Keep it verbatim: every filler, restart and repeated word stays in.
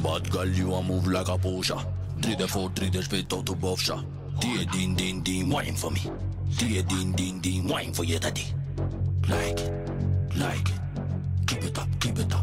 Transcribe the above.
Bad girl, you a move like a Porsche. Three the four, three the spit out to buff shot. Tia din din din, wine for me. Tia din din din, wine for your daddy. Like it, like it. Keep it up, keep it